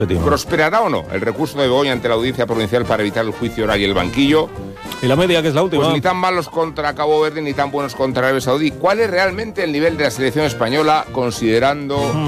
¿Prosperará o no el recurso de Begoña ante la Audiencia Provincial para evitar el juicio oral y el banquillo? ¿Y la media, que es la última? Pues ni tan malos contra Cabo Verde ni tan buenos contra Arabia Saudí. ¿Cuál es realmente el nivel de la selección española considerando